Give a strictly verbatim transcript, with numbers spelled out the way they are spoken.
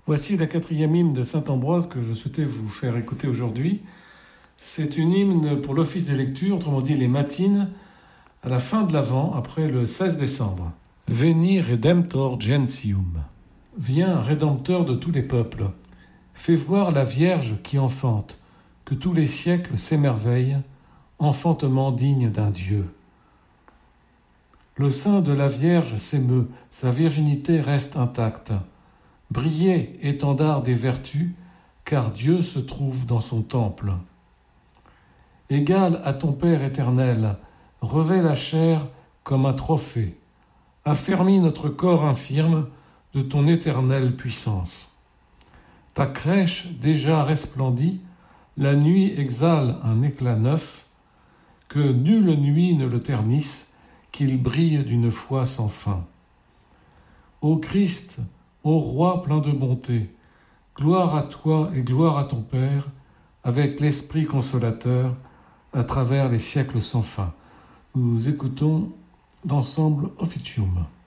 Voici la quatrième hymne de saint Ambroise que je souhaitais vous faire écouter aujourd'hui. C'est une hymne pour l'office des lectures, autrement dit les matines, à la fin de l'Avent, après le seize décembre. Veni Redemptor Gentium. Viens, Rédempteur de tous les peuples. Fais voir la Vierge qui enfante, que tous les siècles s'émerveillent, enfantement digne d'un Dieu. Le sein de la Vierge s'émeut, sa virginité reste intacte. Brillez, étendard des vertus, car Dieu se trouve dans son temple. Égal à ton Père éternel, revêt la chair comme un trophée. Affermis notre corps infirme de ton éternelle puissance. Ta crèche déjà resplendit, la nuit exhale un éclat neuf, que nulle nuit ne le ternisse, qu'il brille d'une foi sans fin. Ô Christ, ô Roi plein de bonté, gloire à toi et gloire à ton Père, avec l'Esprit consolateur, à travers les siècles sans fin. Nous écoutons l'ensemble Officium.